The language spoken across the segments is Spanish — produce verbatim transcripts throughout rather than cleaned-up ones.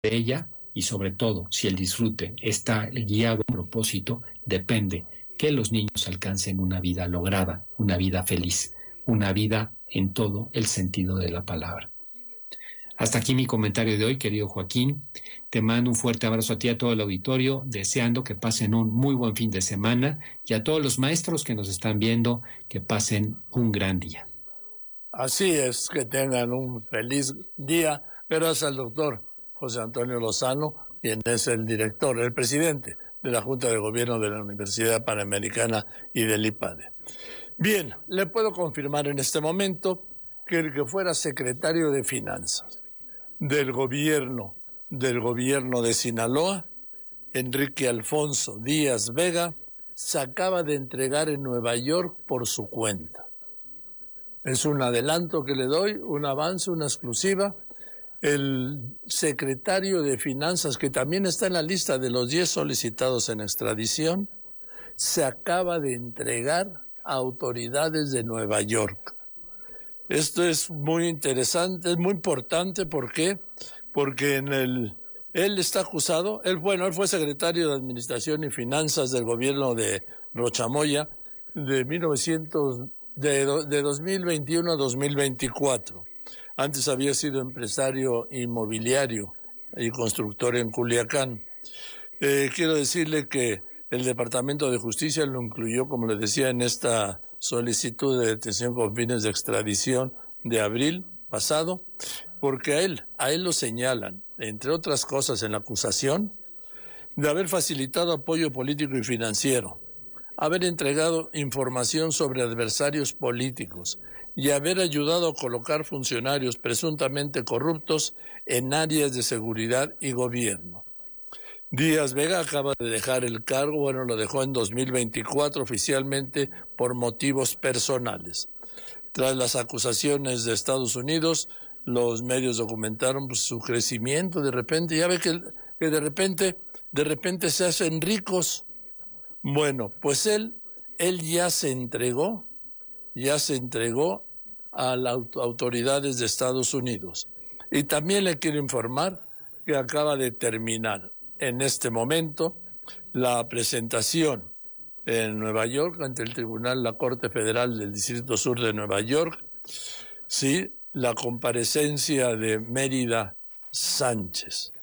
de ella y sobre todo, si el disfrute está guiado a propósito, depende que los niños alcancen una vida lograda, una vida feliz, una vida en todo el sentido de la palabra. Hasta aquí mi comentario de hoy, querido Joaquín. Te mando un fuerte abrazo a ti y a todo el auditorio, deseando que pasen un muy buen fin de semana y a todos los maestros que nos están viendo, que pasen un gran día. Así es, que tengan un feliz día. Gracias al doctor José Antonio Lozano, quien es el director, el presidente de la Junta de Gobierno de la Universidad Panamericana y del IPADE. Bien, le puedo confirmar en este momento que el que fuera secretario de Finanzas del gobierno, del gobierno de Sinaloa, Enrique Alfonso Díaz Vega, se acaba de entregar en Nueva York por su cuenta. Es un adelanto que le doy, un avance, una exclusiva. El secretario de Finanzas, que también está en la lista de los diez solicitados en extradición, se acaba de entregar a autoridades de Nueva York. Esto es muy interesante, es muy importante. ¿Por qué? Porque en el, él está acusado, él, bueno, él fue secretario de Administración y Finanzas del gobierno de Rochamoya de mil novecientos, de, de dos mil veintiuno a dos mil veinticuatro. Antes había sido empresario inmobiliario y constructor en Culiacán. Eh, quiero decirle que el Departamento de Justicia lo incluyó, como le decía, en esta solicitud de detención con fines de extradición de abril pasado, porque a él, a él lo señalan, entre otras cosas en la acusación, de haber facilitado apoyo político y financiero, haber entregado información sobre adversarios políticos y haber ayudado a colocar funcionarios presuntamente corruptos en áreas de seguridad y gobierno. Díaz Vega acaba de dejar el cargo, bueno, lo dejó en dos mil veinticuatro oficialmente por motivos personales. Tras las acusaciones de Estados Unidos, los medios documentaron pues, su crecimiento. De repente, ya ve que, que de repente, de repente se hacen ricos. Bueno, pues él, él ya se entregó, ya se entregó a las autoridades de Estados Unidos. Y también le quiero informar que acaba de terminar en este momento la presentación en Nueva York ante el Tribunal, la Corte Federal del Distrito Sur de Nueva York, sí, la comparecencia de Mérida Sánchez.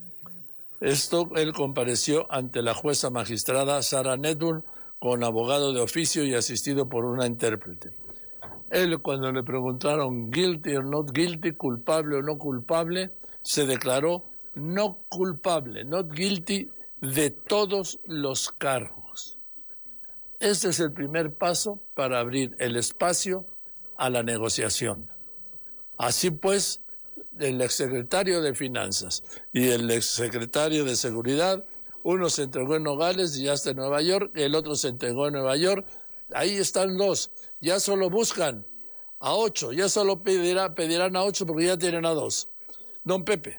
Esto, él compareció ante la jueza magistrada Sara Nedburn con abogado de oficio y asistido por una intérprete. Él, cuando le preguntaron guilty or not guilty, culpable o no culpable, se declaró no culpable, not guilty, de todos los cargos. Este es el primer paso para abrir el espacio a la negociación. Así pues, el exsecretario de Finanzas y el exsecretario de Seguridad, uno se entregó en Nogales y ya está en Nueva York, el otro se entregó en Nueva York. Ahí están dos. Ya solo buscan a ocho, ya solo pedirá, pedirán a ocho porque ya tienen a dos. Don Pepe.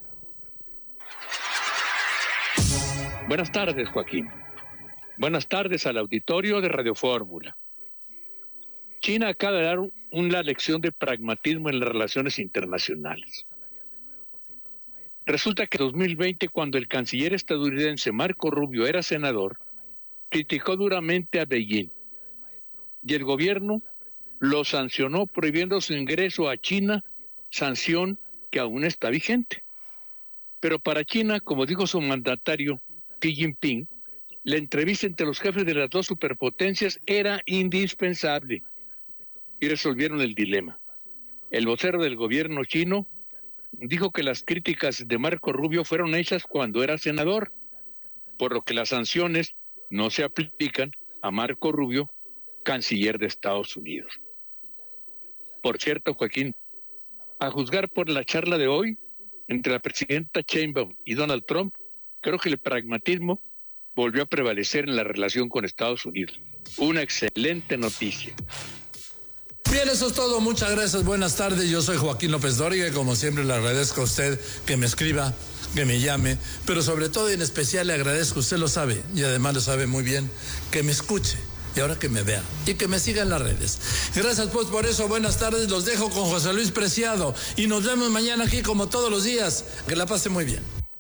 Buenas tardes, Joaquín. Buenas tardes al auditorio de Radio Fórmula. China acaba de dar una lección de pragmatismo en las relaciones internacionales. Resulta que en dos mil veinte, cuando el canciller estadounidense Marco Rubio era senador, criticó duramente a Beijing y el gobierno lo sancionó prohibiendo su ingreso a China, sanción que aún está vigente. Pero para China, como dijo su mandatario Xi Jinping, la entrevista entre los jefes de las dos superpotencias era indispensable y resolvieron el dilema. El vocero del gobierno chino dijo que las críticas de Marco Rubio fueron hechas cuando era senador, por lo que las sanciones no se aplican a Marco Rubio, canciller de Estados Unidos. Por cierto, Joaquín, a juzgar por la charla de hoy entre la presidenta Sheinbaum y Donald Trump, creo que el pragmatismo volvió a prevalecer en la relación con Estados Unidos. Una excelente noticia. Bien, eso es todo. Muchas gracias. Buenas tardes. Yo soy Joaquín López Dóriga y como siempre le agradezco a usted que me escriba, que me llame, pero sobre todo y en especial le agradezco, usted lo sabe y además lo sabe muy bien, que me escuche y ahora que me vea y que me siga en las redes. Gracias pues por eso. Buenas tardes. Los dejo con José Luis Preciado y nos vemos mañana aquí como todos los días. Que la pase muy bien.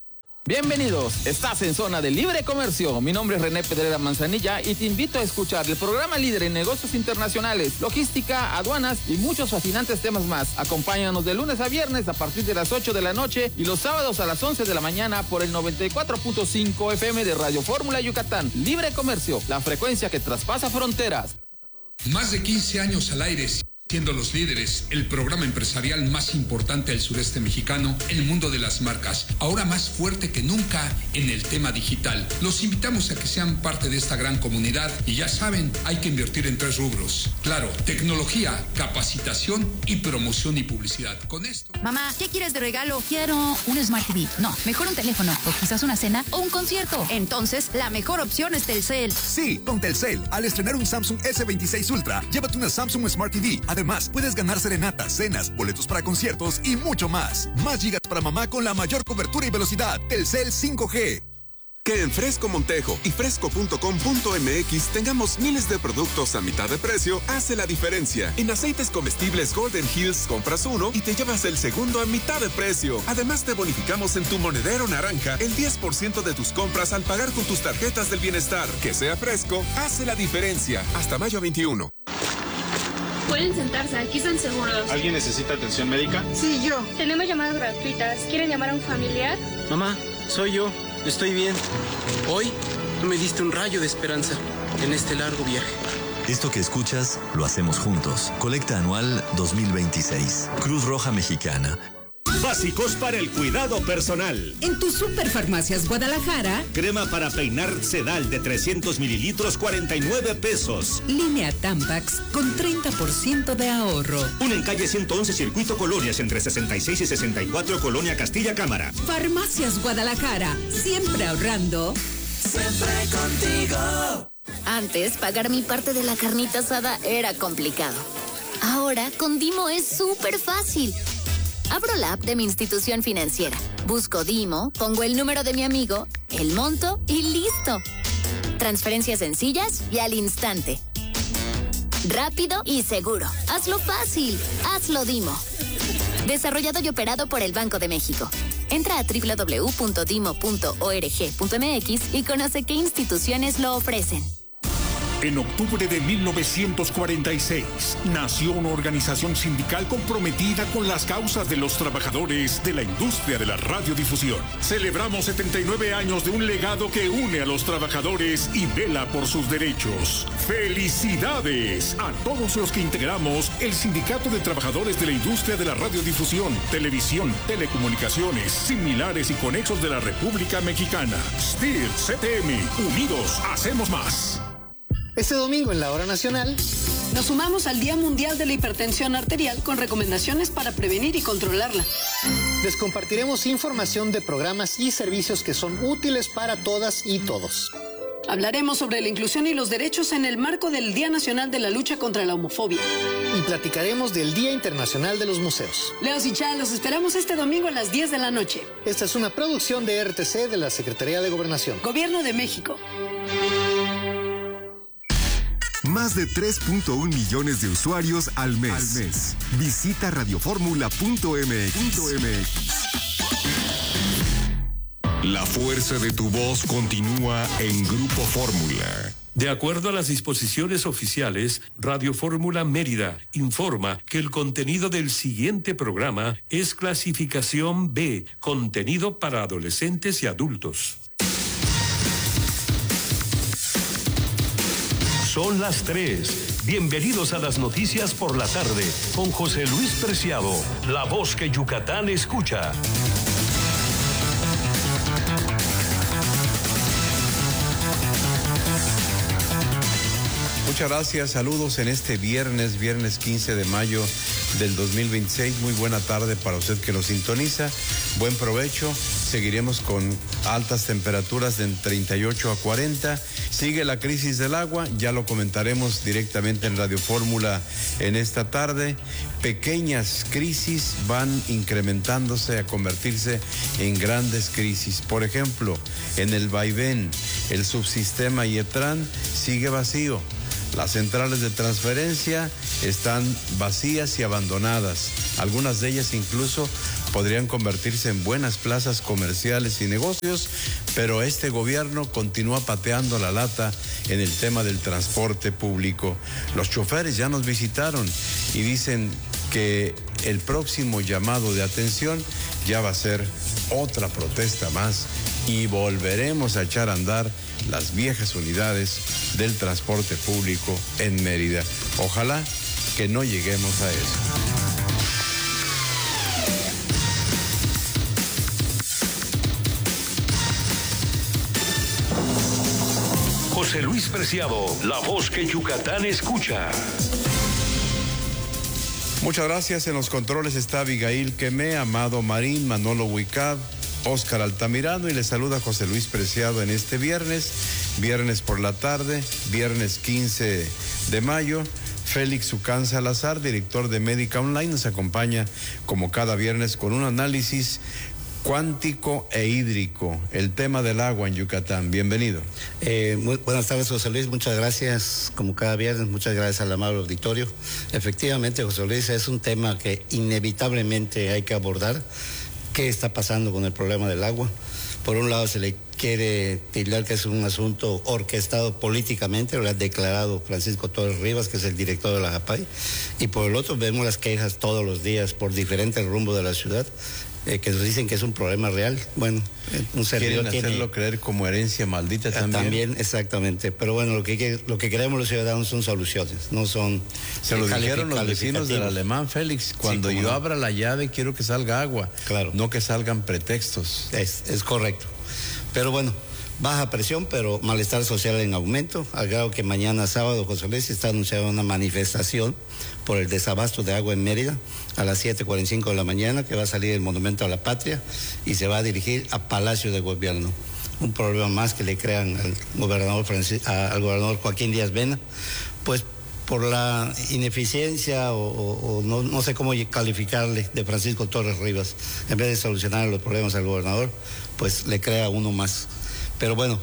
Bienvenidos, estás en Zona de Libre Comercio. Mi nombre es René Pedrera Manzanilla y te invito a escuchar el programa líder en negocios internacionales, logística, aduanas y muchos fascinantes temas más. Acompáñanos de lunes a viernes a partir de las ocho de la noche y los sábados a las once de la mañana por el noventa y cuatro punto cinco F M de Radio Fórmula Yucatán. Libre Comercio, la frecuencia que traspasa fronteras. Más de quince años al aire, siendo los líderes, el programa empresarial más importante del sureste mexicano, el mundo de las marcas, ahora más fuerte que nunca en el tema digital. Los invitamos a que sean parte de esta gran comunidad y ya saben, hay que invertir en tres rubros. Claro, tecnología, capacitación y promoción y publicidad. Con esto... Mamá, ¿qué quieres de regalo? Quiero un Smart T V. No, mejor un teléfono, o quizás una cena o un concierto. Entonces, la mejor opción es Telcel. Sí, con Telcel, al estrenar un Samsung S veintiséis Ultra, llévate una Samsung Smart T V. Además, puedes ganar serenatas, cenas, boletos para conciertos y mucho más. Más gigas para mamá con la mayor cobertura y velocidad. Telcel cinco G. Que en Fresco Montejo y fresco punto com punto m x tengamos miles de productos a mitad de precio hace la diferencia. En aceites comestibles Golden Hills compras uno y te llevas el segundo a mitad de precio. Además te bonificamos en tu monedero naranja el diez por ciento de tus compras al pagar con tus tarjetas del bienestar. Que sea Fresco hace la diferencia. Hasta mayo veintiuno. Pueden sentarse, aquí están seguros. ¿Alguien necesita atención médica? Sí, yo. Tenemos llamadas gratuitas. ¿Quieren llamar a un familiar? Mamá, soy yo. Estoy bien. Hoy me diste un rayo de esperanza en este largo viaje. Esto que escuchas lo hacemos juntos. Colecta anual dos mil veintiséis. Cruz Roja Mexicana. Básicos para el cuidado personal. En tu Superfarmacias Guadalajara. Crema para peinar Sedal de trescientos mililitros, cuarenta y nueve pesos. Línea Tampax con treinta por ciento de ahorro. Una en calle ciento once, Circuito Colonias, entre sesenta y seis y sesenta y cuatro, Colonia Castilla Cámara. Farmacias Guadalajara. Siempre ahorrando. Siempre contigo. Antes, pagar mi parte de la carnita asada era complicado. Ahora, con Dimo es súper fácil. Abro la app de mi institución financiera, busco Dimo, pongo el número de mi amigo, el monto y listo. Transferencias sencillas y al instante. Rápido y seguro. Hazlo fácil. Hazlo Dimo. Desarrollado y operado por el Banco de México. Entra a doble u doble u doble u punto dimo punto org punto m x y conoce qué instituciones lo ofrecen. En octubre de mil novecientos cuarenta y seis, nació una organización sindical comprometida con las causas de los trabajadores de la industria de la radiodifusión. Celebramos setenta y nueve años de un legado que une a los trabajadores y vela por sus derechos. ¡Felicidades a todos los que integramos el Sindicato de Trabajadores de la Industria de la Radiodifusión, Televisión, Telecomunicaciones, Similares y Conexos de la República Mexicana! S T I R, C T M, unidos hacemos más. Este domingo en la Hora Nacional nos sumamos al Día Mundial de la Hipertensión Arterial con recomendaciones para prevenir y controlarla. Les compartiremos información de programas y servicios que son útiles para todas y todos. Hablaremos sobre la inclusión y los derechos en el marco del Día Nacional de la Lucha contra la Homofobia. Y platicaremos del Día Internacional de los Museos. Leos y Chá, los esperamos este domingo a las diez de la noche. Esta es una producción de R T C de la Secretaría de Gobernación. Gobierno de México. Más de tres punto uno millones de usuarios al mes. Al mes. Visita radioformula punto m x. La fuerza de tu voz continúa en Grupo Fórmula. De acuerdo a las disposiciones oficiales, Radio Fórmula Mérida informa que el contenido del siguiente programa es clasificación B, contenido para adolescentes y adultos. Son las tres. Bienvenidos a las noticias por la tarde con José Luis Preciado, la voz que Yucatán escucha. Muchas gracias, saludos en este viernes, viernes quince de mayo del dos mil veintiséis. Muy buena tarde para usted que nos sintoniza. Buen provecho. Seguiremos con altas temperaturas de treinta y ocho a cuarenta. Sigue la crisis del agua, ya lo comentaremos directamente en Radio Fórmula en esta tarde. Pequeñas crisis van incrementándose a convertirse en grandes crisis. Por ejemplo, en el vaivén, el subsistema Yetran sigue vacío. Las centrales de transferencia están vacías y abandonadas. Algunas de ellas incluso podrían convertirse en buenas plazas comerciales y negocios, pero este gobierno continúa pateando la lata en el tema del transporte público. Los choferes ya nos visitaron y dicen que el próximo llamado de atención ya va a ser otra protesta más y volveremos a echar a andar las viejas unidades del transporte público en Mérida. Ojalá que no lleguemos a eso. José Luis Preciado, la voz que Yucatán escucha. Muchas gracias. En los controles está Abigail Quemé, Amado Marín, Manolo Huicab, Óscar Altamirano y le saluda José Luis Preciado en este viernes, viernes por la tarde, viernes quince de mayo. Félix Ucán Salazar, director de Médica Online, nos acompaña como cada viernes con un análisis cuántico e hídrico, el tema del agua en Yucatán. Bienvenido. Eh, muy buenas tardes, José Luis, muchas gracias, como cada viernes, muchas gracias al amable auditorio. Efectivamente, José Luis, es un tema que inevitablemente hay que abordar. ¿Qué está pasando con el problema del agua? Por un lado se le quiere tildar que es un asunto orquestado políticamente, lo ha declarado Francisco Torres Rivas, que es el director de la JAPAI, y por el otro vemos las quejas todos los días por diferentes rumbos de la ciudad, eh, que nos dicen que es un problema real. Bueno, un servidor quieren hacerlo tiene, creer como herencia maldita también. También, exactamente. Pero bueno, lo que lo que queremos los ciudadanos son soluciones, no son. Se lo dijeron los vecinos del Alemán, Félix. Cuando sí, yo no. abra la llave quiero que salga agua. Claro. No que salgan pretextos. Es, es correcto. Pero bueno, baja presión, pero malestar social en aumento, al grado que mañana sábado, José Luis, está anunciada una manifestación por el desabasto de agua en Mérida a las siete cuarenta y cinco de la mañana, que va a salir del Monumento a la Patria y se va a dirigir a Palacio de Gobierno. Un problema más que le crean al gobernador, Francis, al gobernador Joaquín Díaz Vena, pues por la ineficiencia o, o, o no, no sé cómo calificarle de Francisco Torres Rivas. En vez de solucionar los problemas al gobernador, pues le crea uno más. Pero bueno,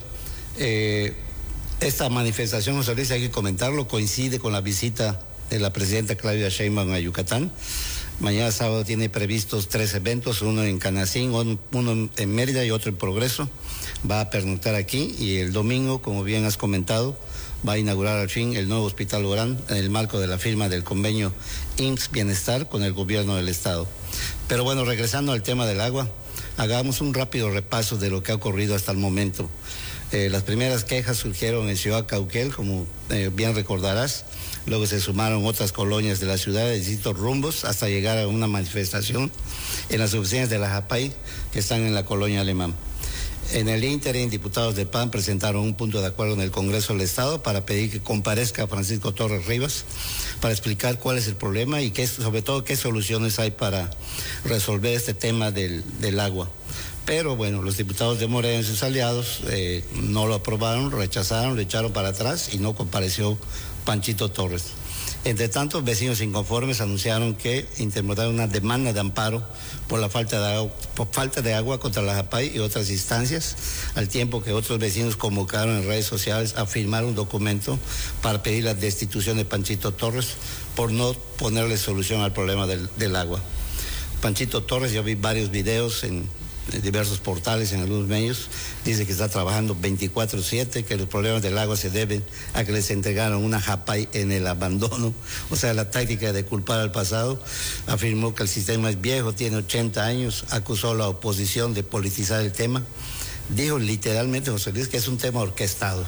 eh, esta manifestación, José Luis, hay que comentarlo, coincide con la visita de la presidenta Claudia Sheinbaum a Yucatán. Mañana sábado tiene previstos tres eventos, uno en Canacín, uno en Mérida y otro en Progreso. Va a pernoctar aquí y el domingo, como bien has comentado, va a inaugurar al fin el nuevo Hospital Orán en el marco de la firma del convenio I M S S Bienestar con el gobierno del estado. Pero bueno, regresando al tema del agua, hagamos un rápido repaso de lo que ha ocurrido hasta el momento. Eh, las primeras quejas surgieron en Ciudad Cauquel, como eh, bien recordarás. Luego se sumaron otras colonias de la ciudad de distintos rumbos hasta llegar a una manifestación en las oficinas de la JAPAI que están en la colonia Alemán. En el ínterin, diputados del P A N presentaron un punto de acuerdo en el Congreso del Estado para pedir que comparezca Francisco Torres Rivas para explicar cuál es el problema y qué, sobre todo qué soluciones hay para resolver este tema del, del agua. Pero bueno, los diputados de Morena y sus aliados eh, no lo aprobaron, rechazaron, lo echaron para atrás y no compareció Panchito Torres. Entre tanto, vecinos inconformes anunciaron que interpondrán una demanda de amparo por la falta de agua, por falta de agua contra la JAPAI y otras instancias, al tiempo que otros vecinos convocaron en redes sociales a firmar un documento para pedir la destitución de Panchito Torres por no ponerle solución al problema del, del agua. Panchito Torres, yo vi varios videos en diversos portales, en algunos medios, dice que está trabajando veinticuatro siete, que los problemas del agua se deben a que les entregaron una JAPAI en el abandono, o sea, la táctica de culpar al pasado. Afirmó que el sistema es viejo, tiene ochenta años, acusó a la oposición de politizar el tema. Dijo literalmente, José Luis, que es un tema orquestado,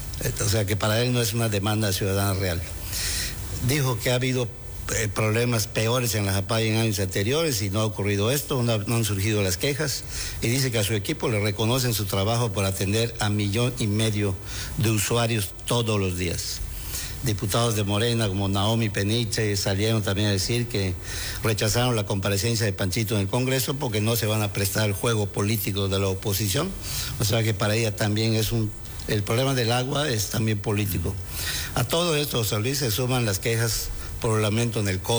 o sea, que para él no es una demanda ciudadana real. Dijo que ha habido Eh, problemas peores en la JAPAI en años anteriores y no ha ocurrido esto, no, no han surgido las quejas, y dice que a su equipo le reconocen su trabajo por atender a millón y medio de usuarios todos los días. Diputados de Morena como Naomi Peniche salieron también a decir que rechazaron la comparecencia de Panchito en el Congreso porque no se van a prestar al juego político de la oposición, o sea que para ella también es un el problema del agua es también político. A todo esto, José Luis, se suman las quejas por el aumento en el cobro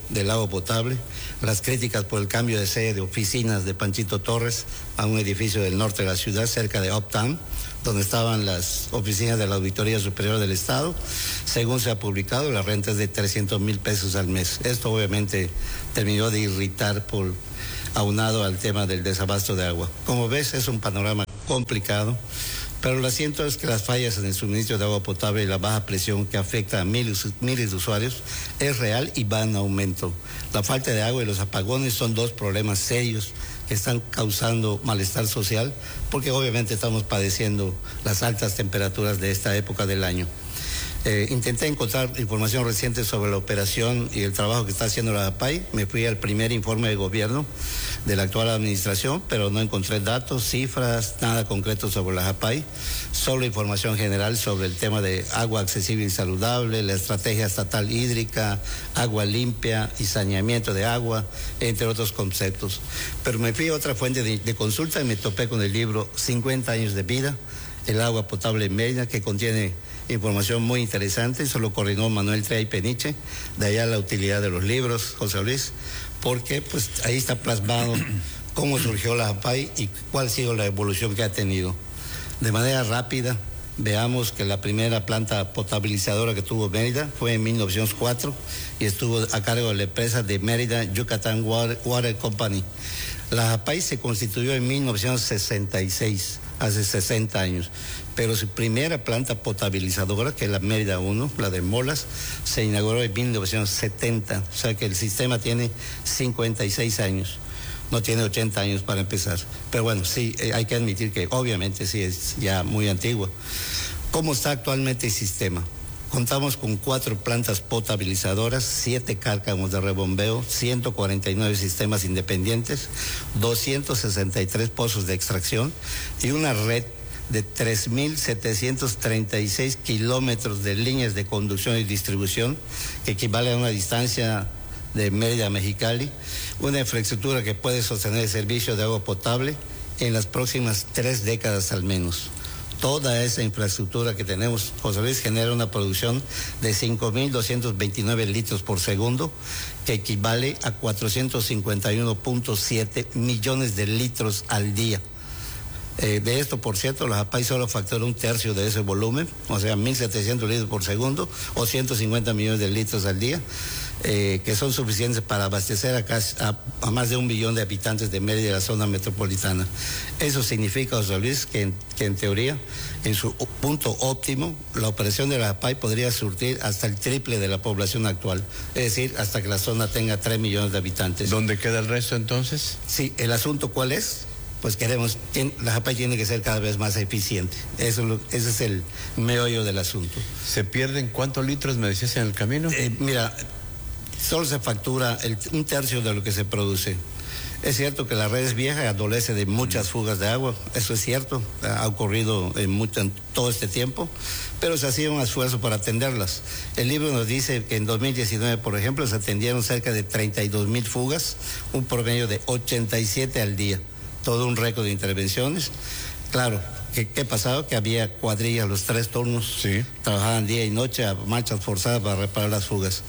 del agua potable, las críticas por el cambio de sede de oficinas de Panchito Torres a un edificio del norte de la ciudad, cerca de Uptown, donde estaban las oficinas de la Auditoría Superior del Estado. Según se ha publicado, la renta es de trescientos mil pesos al mes. Esto obviamente terminó de irritar por aunado al tema del desabasto de agua. Como ves, es un panorama complicado, pero lo cierto es que las fallas en el suministro de agua potable y la baja presión que afecta a miles, miles de usuarios es real y va en aumento. La falta de agua y los apagones son dos problemas serios que están causando malestar social, porque obviamente estamos padeciendo las altas temperaturas de esta época del año. Eh, intenté encontrar información reciente sobre la operación y el trabajo que está haciendo la APAI. Me fui al primer informe de gobierno de la actual administración, pero no encontré datos, cifras, nada concreto sobre la APAI, solo información general sobre el tema de agua accesible y saludable, la estrategia estatal hídrica, agua limpia y saneamiento de agua, entre otros conceptos. Pero me fui a otra fuente de, de consulta y me topé con el libro cincuenta años de vida, el agua potable en Mérida, que contiene información muy interesante. Eso lo coordinó Manuel Trea y Peniche, de allá la utilidad de los libros, José Luis, porque pues ahí está plasmado cómo surgió la APAI y cuál ha sido la evolución que ha tenido. De manera rápida, veamos que la primera planta potabilizadora que tuvo Mérida fue en mil novecientos cuatro y estuvo a cargo de la empresa de Mérida Yucatán Water, Water Company. La APAI se constituyó en mil novecientos sesenta y seis, hace sesenta años, pero su primera planta potabilizadora, que es la Mérida uno, la de Molas, se inauguró en mil novecientos setenta, o sea que el sistema tiene cincuenta y seis años, no tiene ochenta años para empezar. Pero bueno, sí, eh, hay que admitir que obviamente sí es ya muy antiguo. ¿Cómo está actualmente el sistema? Contamos con cuatro plantas potabilizadoras, siete cárcamos de rebombeo, ciento cuarenta y nueve sistemas independientes, doscientos sesenta y tres pozos de extracción y una red de tres mil setecientos treinta y seis kilómetros de líneas de conducción y distribución, que equivale a una distancia de Mérida a Mexicali, una infraestructura que puede sostener el servicio de agua potable en las próximas tres décadas al menos. Toda esa infraestructura que tenemos, José Luis, genera una producción de cinco mil doscientos veintinueve litros por segundo, que equivale a cuatrocientos cincuenta y uno punto siete millones de litros al día. Eh, de esto, por cierto, la APAI solo factura un tercio de ese volumen, o sea, mil setecientos litros por segundo o ciento cincuenta millones de litros al día, eh, que son suficientes para abastecer a, casi, a, a más de un millón de habitantes de Mérida y la zona metropolitana. Eso significa, José Luis, que en, que en teoría, en su punto óptimo, la operación de la APAI podría surtir hasta el triple de la población actual, es decir, hasta que la zona tenga tres millones de habitantes. ¿Dónde queda el resto entonces? Sí, el asunto ¿cuál es? Pues queremos, la APAI tiene que ser cada vez más eficiente. Eso, lo, ese es el meollo del asunto. ¿Se pierden cuántos litros, me decías, en el camino? Eh, mira, solo se factura el, un tercio de lo que se produce. Es cierto que la red es vieja y adolece de muchas fugas de agua, eso es cierto, ha ocurrido en, mucho, en todo este tiempo, pero se hacía un esfuerzo para atenderlas. El libro nos dice que en dos mil diecinueve, por ejemplo, se atendieron cerca de treinta y dos mil fugas, un promedio de ochenta y siete al día. Todo un récord de intervenciones. Claro, ¿qué, qué pasaba? Que había cuadrillas los tres turnos, sí. Trabajaban día y noche a marchas forzadas para reparar las fugas.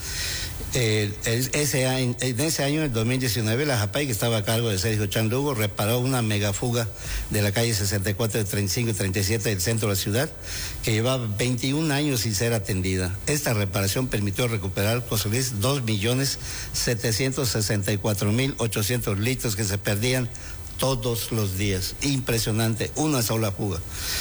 Eh, ese año, en ese año, en dos mil diecinueve, la APAI, que estaba a cargo de Sergio Chan Lugo, reparó una megafuga de la calle sesenta y cuatro, de treinta y cinco y treinta y siete del centro de la ciudad, que llevaba veintiún años sin ser atendida. Esta reparación permitió recuperar, José Luis, dos millones setecientos sesenta y cuatro mil ochocientos litros que se perdían todos los días. Impresionante, una sola fuga.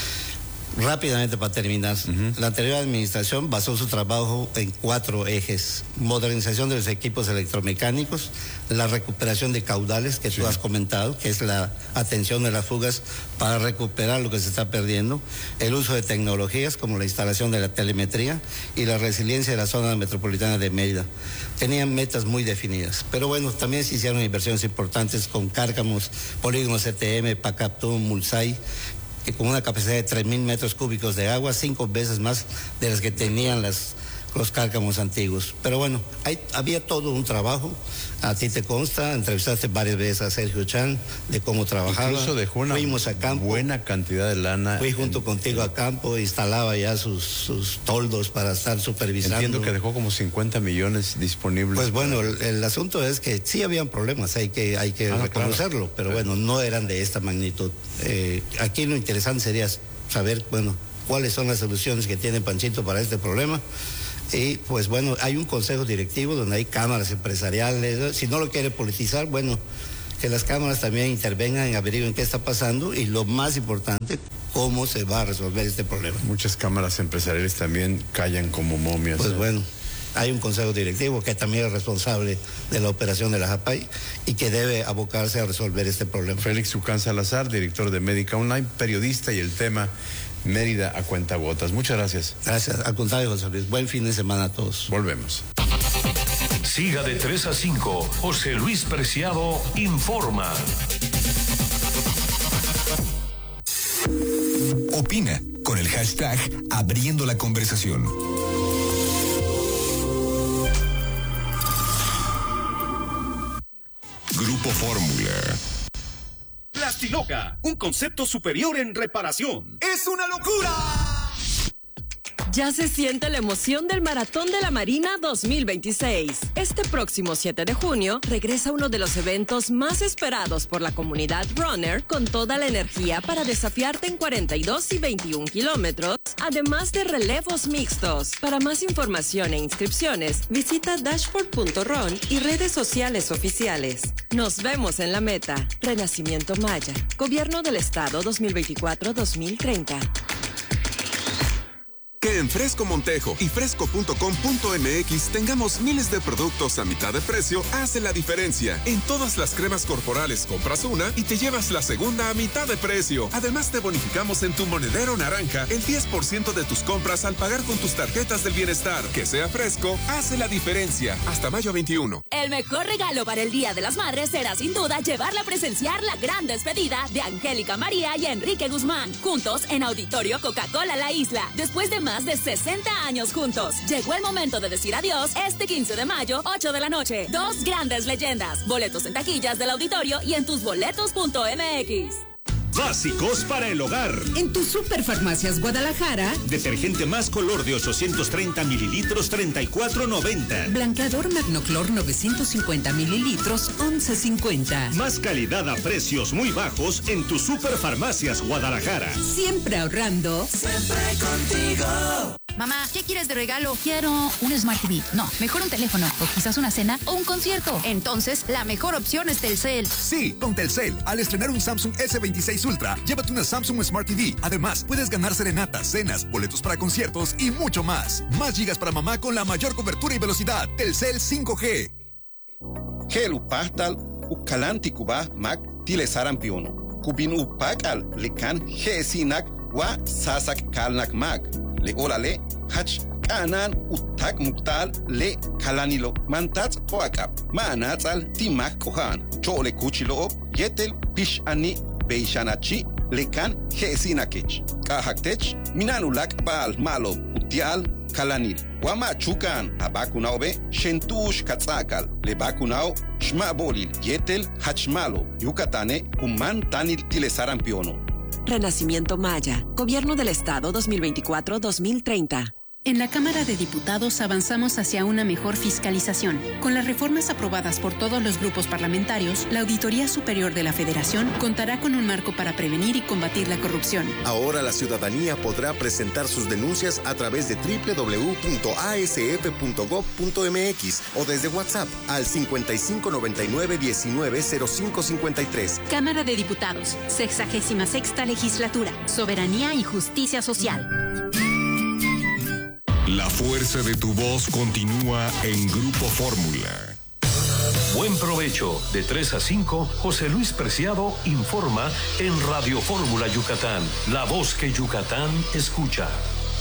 Rápidamente, para terminar, uh-huh. La anterior administración basó su trabajo en cuatro ejes: modernización de los equipos electromecánicos, la recuperación de caudales, que sí. Tú has comentado, que es la atención de las fugas para recuperar lo que se está perdiendo, el uso de tecnologías como la instalación de la telemetría y la resiliencia de la zona metropolitana de Mérida. Tenían metas muy definidas, pero bueno, también se hicieron inversiones importantes con Cárcamos, Polígono C T M, Pacaptún, Mulsay, que con una capacidad de tres mil metros cúbicos de agua, cinco veces más de las que tenían las los cárcamos antiguos. Pero bueno, hay, había todo un trabajo, a ti te consta, entrevistaste varias veces a Sergio Chan de cómo trabajaba. Incluso dejó una Fuimos a campo, buena cantidad de lana. Fui junto en, contigo en... a campo, instalaba ya sus, sus toldos para estar supervisando. Entiendo que dejó como cincuenta millones disponibles. Pues bueno, el, el asunto es que sí habían problemas, hay que, hay que ah, reconocerlo, claro. Pero bueno, no eran de esta magnitud. Eh, aquí lo interesante sería saber, bueno, cuáles son las soluciones que tiene Panchito para este problema. Y pues bueno, hay un consejo directivo donde hay cámaras empresariales. Si no lo quiere politizar, bueno, que las cámaras también intervengan, averigüen qué está pasando y lo más importante, cómo se va a resolver este problema. Muchas cámaras empresariales también callan como momias. Pues ¿eh? Bueno, hay un consejo directivo que también es responsable de la operación de la JAPAY y que debe abocarse a resolver este problema. Félix Ucán Salazar, director de Médica Online, periodista, y el tema Mérida a cuentagotas. Muchas gracias. Gracias. Al contrario, José Luis. Buen fin de semana a todos. Volvemos. Siga de tres a cinco. José Luis Preciado informa. Opina con el hashtag Abriendo la Conversación. Grupo Fórmula. Plastiloca, un concepto superior en reparación. ¡Es una locura! Ya se siente la emoción del Maratón de la Marina dos mil veintiséis. Este próximo siete de junio regresa uno de los eventos más esperados por la comunidad runner, con toda la energía para desafiarte en cuarenta y dos y veintiún kilómetros, además de relevos mixtos. Para más información e inscripciones, visita dashboard punto run y redes sociales oficiales. Nos vemos en la meta. Renacimiento Maya. Gobierno del Estado dos mil veinticuatro a dos mil treinta. Que en Fresco Montejo y fresco punto com punto m x tengamos miles de productos a mitad de precio hace la diferencia. En todas las cremas corporales compras una y te llevas la segunda a mitad de precio. Además te bonificamos en tu monedero naranja el diez por ciento de tus compras al pagar con tus tarjetas del bienestar. Que sea Fresco hace la diferencia. Hasta mayo veintiuno. El mejor regalo para el Día de las Madres será sin duda llevarla a presenciar la gran despedida de Angélica María y Enrique Guzmán, juntos en Auditorio Coca-Cola La Isla. Después de más de sesenta años juntos, llegó el momento de decir adiós este quince de mayo, ocho de la noche. Dos grandes leyendas. Boletos en taquillas del auditorio y en tusboletos punto m x. Básicos para el hogar. En tu Superfarmacias Guadalajara. Detergente más color de ochocientos treinta mililitros, treinta y cuatro noventa. Blanqueador Magnoclor novecientos cincuenta mililitros, once cincuenta. Más calidad a precios muy bajos en tu Superfarmacias Guadalajara. Siempre ahorrando. Siempre contigo. Mamá, ¿qué quieres de regalo? Quiero un Smart T V. No, mejor un teléfono, o quizás una cena o un concierto. Entonces, la mejor opción es Telcel. Sí, con Telcel. Al estrenar un Samsung ese veintiséis Ultra, llévate una Samsung Smart T V. Además, puedes ganar serenatas, cenas, boletos para conciertos y mucho más. Más gigas para mamá con la mayor cobertura y velocidad. Telcel cinco G. Gelu Pastal, Ukalanti Kuba, Mac, Tile Sarampiono. Kubin Upakal, Lekan, Gesinak, Wa, Sasak Kalnak Mac. Le Olale, Hach, Kanan, Utak Muktal, Le Kalanilo, Mantats Hoakap, Manatzal, Timak Kohan, Chole Kuchilo, Yetel, Pish Ani, Beishanachi, Lekan, Gesinakech, Kahaktech, Minanulak Bal, Malo, Utial, Kalanil, Wama Chukan, Abakunaobe, Shentush Katzakal, Le Bakunao, Shmabolil, Yetel, Hachmalo, Yucatane, Kuman Tanil Tilesarampiono. Renacimiento Maya, Gobierno del Estado dos mil veinticuatro a dos mil treinta. En la Cámara de Diputados avanzamos hacia una mejor fiscalización. Con las reformas aprobadas por todos los grupos parlamentarios, la Auditoría Superior de la Federación contará con un marco para prevenir y combatir la corrupción. Ahora la ciudadanía podrá presentar sus denuncias a través de doble u doble u doble u punto a s f punto gob punto m x o desde WhatsApp al cincuenta y cinco noventa y nueve diecinueve cero cinco cincuenta y tres. Cámara de Diputados, sexagésima sexta legislatura, Soberanía y Justicia Social. La fuerza de tu voz continúa en Grupo Fórmula. Buen provecho. De tres a cinco, José Luis Preciado informa en Radio Fórmula Yucatán. La voz que Yucatán escucha.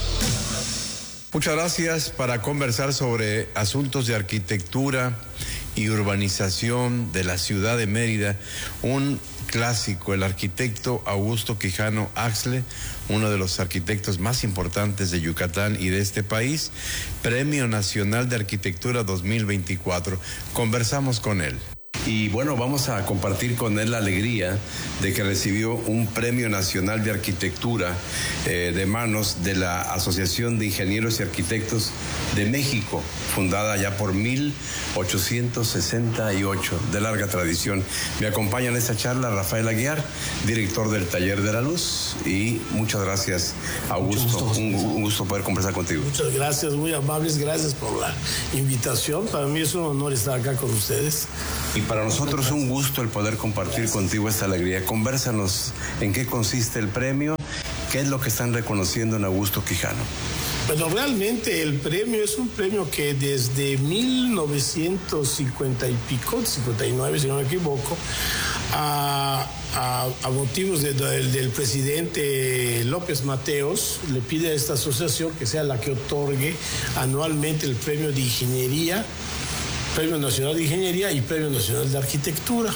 Muchas gracias. Para conversar sobre asuntos de arquitectura y urbanización de la ciudad de Mérida, un clásico, el arquitecto Augusto Quijano Axle, uno de los arquitectos más importantes de Yucatán y de este país, Premio Nacional de Arquitectura dos mil veinticuatro. Conversamos con él. Y bueno, vamos a compartir con él la alegría de que recibió un Premio Nacional de Arquitectura eh, de manos de la Asociación de Ingenieros y Arquitectos de México, fundada ya por mil ochocientos sesenta y ocho, de larga tradición. Me acompaña en esta charla Rafael Aguiar, director del Taller de la Luz, y muchas gracias, Augusto. Gusto, un, un gusto poder conversar contigo. Muchas gracias, muy amables, gracias por la invitación. Para mí es un honor estar acá con ustedes. Y para nosotros es un gusto el poder compartir Gracias. contigo esta alegría. Convérsanos en qué consiste el premio, qué es lo que están reconociendo en Augusto Quijano. Bueno, realmente el premio es un premio que desde mil novecientos cincuenta y pico, cincuenta y nueve si no me equivoco, a, a, a motivos de, de, del presidente López Mateos, le pide a esta asociación que sea la que otorgue anualmente el premio de ingeniería, Premio Nacional de Ingeniería y Premio Nacional de Arquitectura.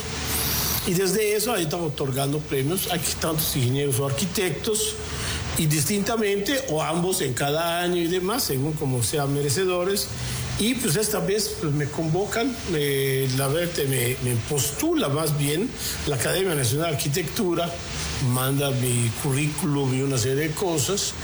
Y desde eso ahí estamos otorgando premios a tantos ingenieros o arquitectos, y distintamente, o ambos en cada año y demás, según como sean merecedores. Y pues esta vez pues, me convocan, eh, la Verte me, me postula más bien la Academia Nacional de Arquitectura, manda mi currículum y una serie de cosas.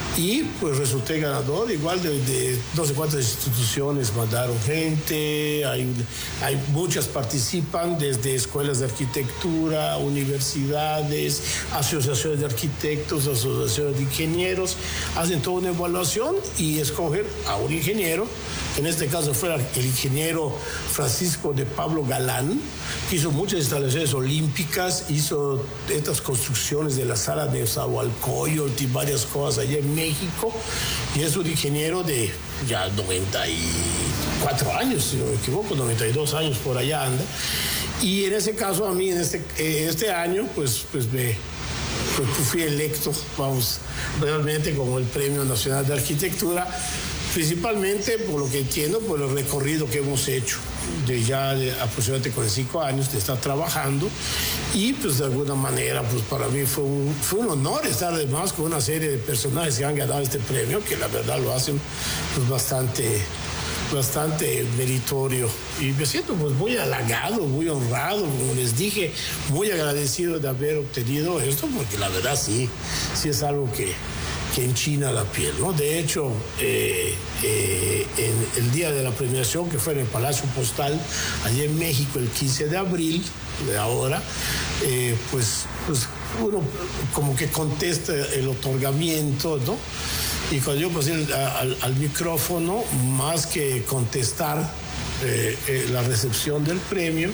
Y pues resulté ganador, igual de, de no sé cuántas instituciones mandaron gente, hay, hay muchas participan, desde escuelas de arquitectura, universidades, asociaciones de arquitectos, asociaciones de ingenieros, hacen toda una evaluación y escogen a un ingeniero. En este caso fue el ingeniero Francisco de Pablo Galán, que hizo muchas instalaciones olímpicas, hizo estas construcciones de la sala de Zahualcóyotl y varias cosas allá en México, y es un ingeniero de ya noventa y cuatro años, si no me equivoco, noventa y dos años por allá anda. Y en ese caso a mí en este, este año pues, pues me pues fui electo, vamos, realmente como el Premio Nacional de Arquitectura, principalmente por lo que entiendo, por el recorrido que hemos hecho de ya de aproximadamente cuarenta y cinco años de estar trabajando, y pues de alguna manera pues para mí fue un, fue un honor estar además con una serie de personajes que han ganado este premio, que la verdad lo hacen pues bastante bastante meritorio, y me siento pues muy halagado, muy honrado, como les dije, muy agradecido de haber obtenido esto, porque la verdad sí, sí es algo que que enchina la piel, ¿no? De hecho, eh, eh, en el día de la premiación, que fue en el Palacio Postal, allá en México, el quince de abril de ahora, eh, pues, pues uno como que contesta el otorgamiento, ¿no? Y cuando yo pasé al, al, al micrófono, más que contestar eh, eh, la recepción del premio,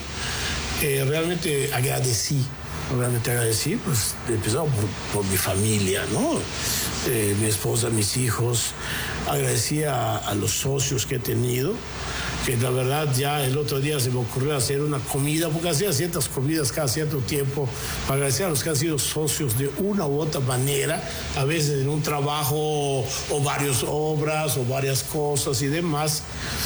eh, realmente agradecí, realmente agradecí, pues empezando por, por mi familia, ¿no? Eh, mi esposa, mis hijos, agradecí a, a los socios que he tenido, que la verdad ya el otro día se me ocurrió hacer una comida, porque hacía ciertas comidas cada cierto tiempo, para agradecer a los que han sido socios de una u otra manera, a veces en un trabajo o varias obras o varias cosas y demás.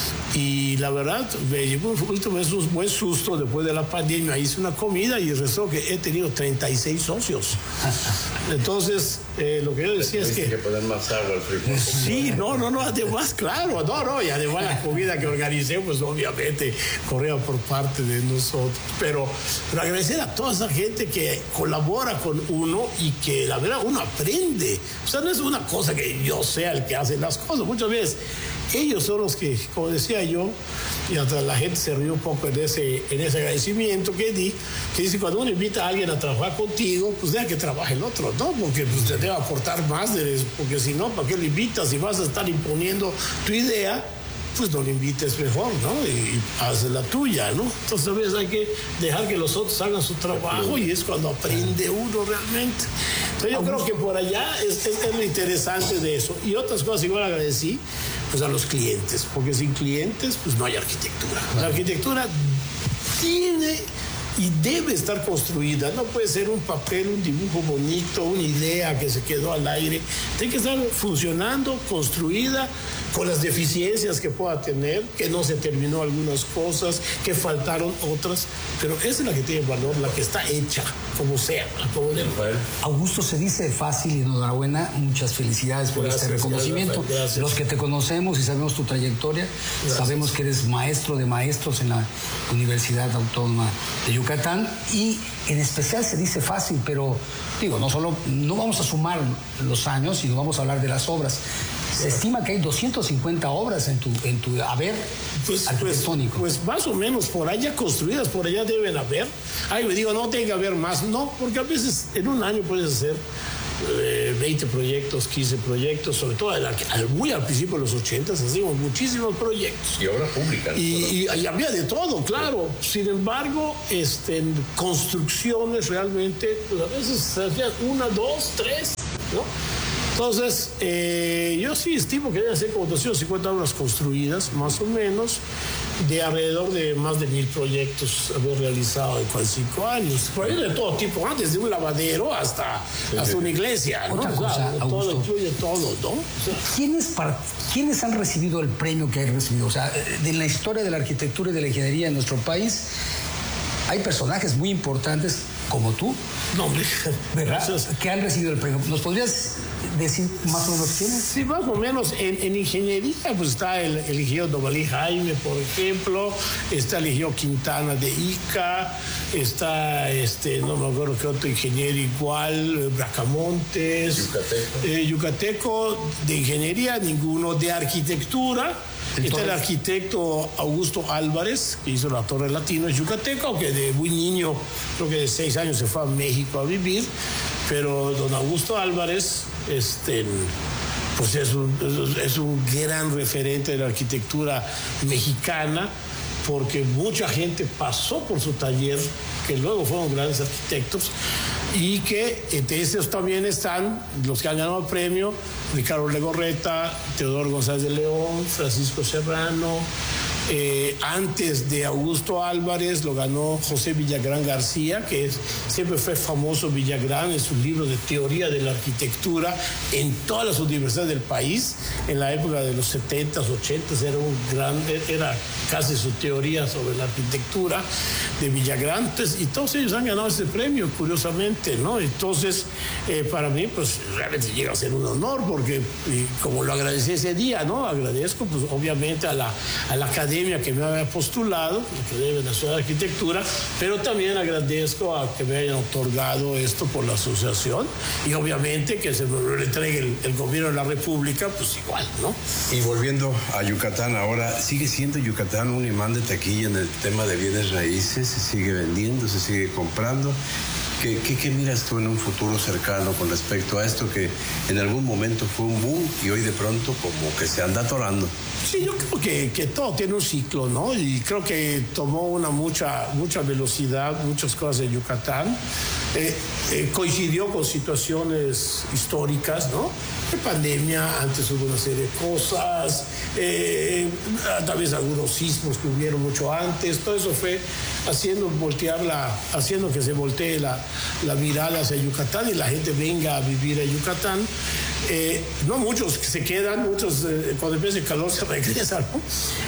Y la verdad, me llevó un buen susto después de la pandemia. Hice una comida y resultó que he tenido treinta y seis socios. Entonces, eh, lo que yo decía es que... que poner más agua al frijol. Sí, no, no, no, además, claro, no, no, y además la comida que organicé, pues obviamente corría por parte de nosotros. Pero, pero agradecer a toda esa gente que colabora con uno y que la verdad uno aprende. O sea, no es una cosa que yo sea el que hace las cosas. Muchas veces ellos son los que, como decía yo, y hasta la gente se rió un poco en ese, en ese agradecimiento que di, que dice, cuando uno invita a alguien a trabajar contigo, pues deja que trabaje el otro, ¿no? Porque pues, te debe aportar más, de, porque si no, ¿para qué lo invitas? Si vas a estar imponiendo tu idea, pues no lo invites mejor, ¿no? Y, y haz la tuya, ¿no? Entonces a veces hay que dejar que los otros hagan su trabajo, y es cuando aprende uno realmente. Entonces yo creo que por allá es, es, es lo interesante de eso. Y otras cosas igual agradecí, pues a los clientes, porque sin clientes pues no hay arquitectura. La arquitectura tiene y debe estar construida. No puede ser un papel, un dibujo bonito, una idea que se quedó al aire. Tiene que estar funcionando, construida, con las deficiencias que pueda tener, que no se terminó algunas cosas, que faltaron otras, pero esa es la que tiene valor, la que está hecha, como sea. Como de... Augusto, se dice fácil y enhorabuena, muchas felicidades por gracias, este reconocimiento. Gracias, gracias. Los que te conocemos y sabemos tu trayectoria, gracias. Sabemos que eres maestro de maestros en la Universidad Autónoma de Yucatán y en especial se dice fácil, pero digo, no solo, no vamos a sumar los años, sino vamos a hablar de las obras. Se estima que hay doscientas cincuenta obras en tu, en tu haber pues, arquitectónico. Pues, pues más o menos por allá construidas, por allá deben haber. Ay, me digo, no tiene que haber más. No, porque a veces en un año puedes hacer eh, veinte proyectos, quince proyectos, sobre todo al, al, muy al principio de los ochentas hacíamos muchísimos proyectos. Y obra pública. ¿No? Y, y, y había de todo, claro. Sí. Sin embargo, este, en construcciones realmente, pues a veces se hacían una, dos, tres, ¿no? Entonces, eh, yo sí estimo que deben ser como doscientas cincuenta obras construidas, más o menos, de alrededor de más de mil proyectos haber realizado en cuarenta y cinco años. Proyectos de todo tipo, ¿no? Desde un lavadero hasta, hasta una iglesia, ¿no? Otra cosa, o sea, todo incluye todo, ¿no? O sea, ¿quiénes, ¿Quiénes han recibido el premio que hay recibido? O sea, de la historia de la arquitectura y de la ingeniería en nuestro país, hay personajes muy importantes como tú, no, hombre, ¿verdad? Que han recibido el premio. ¿Nos podrías decir más o menos quiénes? Sí, más o menos. En, en ingeniería, pues está el, el ingeniero Dovalí Jaime, por ejemplo, está el ingeniero Quintana de Ica, está, este, no me acuerdo qué otro ingeniero igual, Bracamontes. Yucateco. Eh, Yucateco, de ingeniería, ninguno. De arquitectura, el está el arquitecto Augusto Álvarez, que hizo la Torre Latino, es yucateco, aunque de muy niño, creo que de seis años se fue a México a vivir, pero don Augusto Álvarez, este, pues es un, es un gran referente de la arquitectura mexicana, porque mucha gente pasó por su taller, que luego fueron grandes arquitectos, y que entre esos también están los que han ganado el premio: Ricardo Legorreta, Teodoro González de León, Francisco Serrano. Eh, antes de Augusto Álvarez lo ganó José Villagrán García, que es, siempre fue famoso Villagrán en sus libros de teoría de la arquitectura en todas las universidades del país. En la época de los setentas, ochentas era un gran, era casi su teoría sobre la arquitectura de Villagrán. Entonces, y todos ellos han ganado ese premio, curiosamente, ¿no? Entonces, eh, para mí, pues realmente llega a ser un honor, porque como lo agradecí ese día, ¿no? Agradezco, pues obviamente a la, a la academia que me había postulado, la Academia Nacional de Arquitectura, pero también agradezco a que me hayan otorgado esto por la asociación, y obviamente que se me lo entregue el, el gobierno de la República, pues igual, ¿no? Y volviendo a Yucatán ahora, ¿sigue siendo Yucatán un imán de taquilla en el tema de bienes raíces? ¿Se sigue vendiendo, se sigue comprando? ¿Qué, qué, ¿Qué miras tú en un futuro cercano con respecto a esto que en algún momento fue un boom y hoy de pronto como que se anda atorando? Sí, yo creo que, que todo tiene un ciclo, ¿no? Y creo que tomó una mucha, mucha velocidad, muchas cosas en Yucatán. Eh, eh, coincidió con situaciones históricas, ¿no? De pandemia, antes hubo una serie de cosas, eh, tal vez algunos sismos que hubieron mucho antes, todo eso fue haciendo voltear la, haciendo que se voltee la, la mirada hacia Yucatán y la gente venga a vivir a Yucatán. Eh, no muchos se quedan, muchos eh, cuando empieza el calor se regresan, ¿no?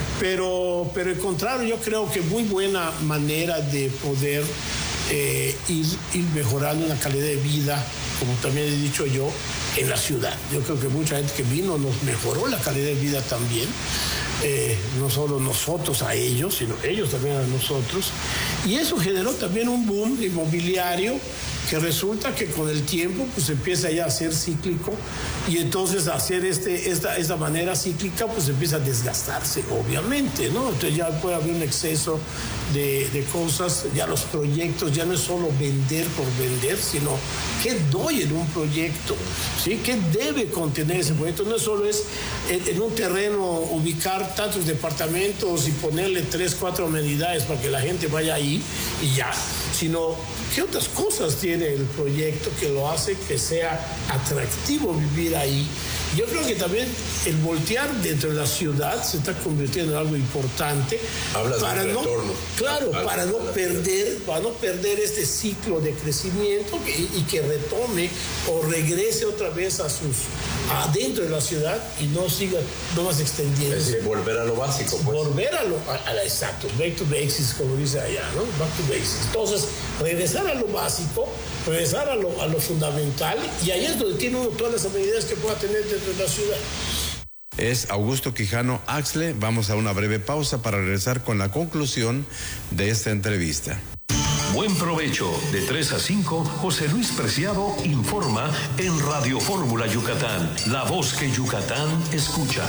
Pero, pero al contrario, yo creo que muy buena manera de poder eh, ir, ir mejorando una calidad de vida, como también he dicho yo, en la ciudad. Yo creo que mucha gente que vino nos mejoró la calidad de vida también. Eh, no solo nosotros a ellos, sino ellos también a nosotros. Y eso generó también un boom inmobiliario que resulta que con el tiempo pues empieza ya a ser cíclico, y entonces hacer este, esta, esta manera cíclica pues empieza a desgastarse, obviamente, ¿no? Entonces ya puede haber un exceso de, de cosas, ya los proyectos ya no es solo vender por vender, sino qué doy en un proyecto, ¿sí? ¿Qué debe contener ese proyecto? No solo es en, en un terreno ubicar tantos departamentos y ponerle tres, cuatro amenidades para que la gente vaya ahí y ya, sino qué otras cosas tiene el proyecto que lo hace que sea atractivo vivir ahí, Yo creo que también el voltear dentro de la ciudad se está convirtiendo en algo importante. Hablas para de un no, retorno. Claro, Al, para no perder, para no perder este ciclo de crecimiento que, y que retome o regrese otra vez a sus adentro de la ciudad y no siga no más extendiéndose. Es decir, volver a lo básico, pues. Volver a lo a, a, exacto, back to basics, como dice allá, ¿no? Back to basics. Entonces, regresar a lo básico, regresar a lo, a lo fundamental, y ahí es donde tiene uno todas las amenidades que pueda tener dentro de la ciudad. Es Augusto Quijano Axle. Vamos a una breve pausa para regresar con la conclusión de esta entrevista. Buen provecho. De tres a cinco, José Luis Preciado informa en Radio Fórmula Yucatán, la voz que Yucatán escucha.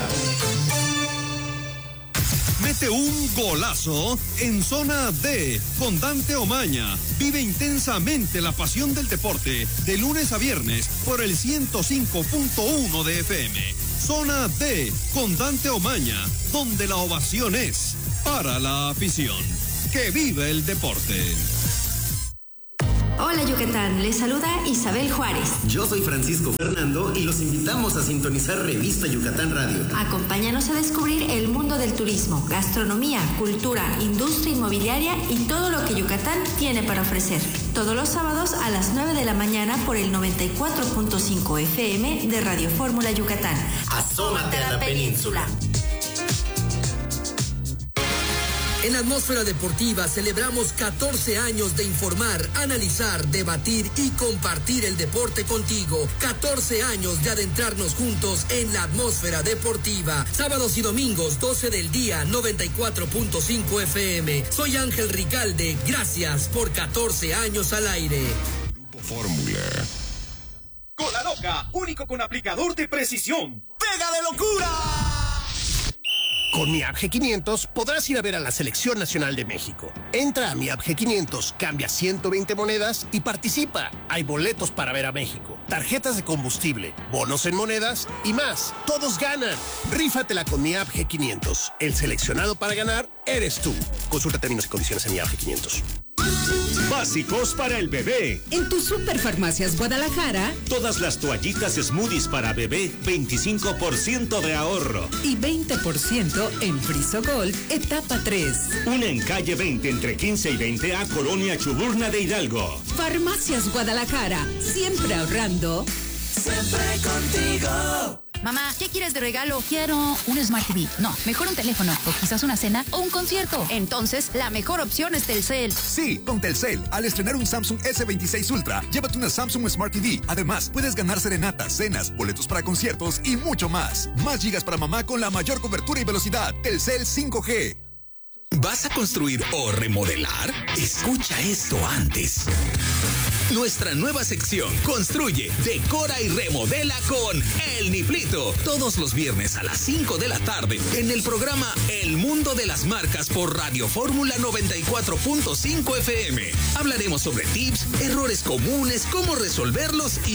Mete un golazo en Zona D con Dante Omaña. Vive intensamente la pasión del deporte de lunes a viernes por el ciento cinco punto uno de F M. Zona D con Dante Omaña, donde la ovación es para la afición. ¡Que vive el deporte! Hola Yucatán, les saluda Isabel Juárez. Yo soy Francisco Fernando y los invitamos a sintonizar Revista Yucatán Radio. Acompáñanos a descubrir el mundo del turismo, gastronomía, cultura, industria inmobiliaria y todo lo que Yucatán tiene para ofrecer. Todos los sábados a las nueve de la mañana por el noventa y cuatro punto cinco F M de Radio Fórmula Yucatán. Asómate a la península. En Atmósfera Deportiva celebramos catorce años de informar, analizar, debatir y compartir el deporte contigo. catorce años de adentrarnos juntos en la Atmósfera Deportiva. Sábados y domingos, doce del día, noventa y cuatro punto cinco F M. Soy Ángel Ricalde. Gracias por catorce años al aire. Grupo Fórmula. Cola Loca, único con aplicador de precisión. ¡Pega de locura! Con mi A P G quinientos podrás ir a ver a la Selección Nacional de México. Entra a mi A P G quinientos, cambia ciento veinte monedas y participa. Hay boletos para ver a México, tarjetas de combustible, bonos en monedas y más. ¡Todos ganan! Rífatela con mi A P G quinientos. El seleccionado para ganar eres tú. Consulta términos y condiciones en mi A P G quinientos. Básicos para el bebé. En tus Superfarmacias Guadalajara, todas las toallitas Smoothies para bebé, veinticinco por ciento de ahorro. Y veinte por ciento en Friso Gold, etapa tres. Una en calle veinte, entre quince y veinte A, Colonia Chuburna de Hidalgo. Farmacias Guadalajara, siempre ahorrando. Siempre contigo. Mamá, ¿qué quieres de regalo? Quiero un Smart T V. No, mejor un teléfono, o quizás una cena, o un concierto. Entonces, la mejor opción es Telcel. Sí, con Telcel, al estrenar un Samsung S veintiséis Ultra, llévate una Samsung Smart T V. Además, puedes ganar serenatas, cenas, boletos para conciertos y mucho más. Más gigas para mamá con la mayor cobertura y velocidad. Telcel cinco G. ¿Vas a construir o remodelar? Escucha esto antes. Nuestra nueva sección Construye, decora y remodela con El Niflito. Todos los viernes a las cinco de la tarde en el programa El Mundo de las Marcas por Radio Fórmula noventa y cuatro punto cinco F M. Hablaremos sobre tips, errores comunes, cómo resolverlos y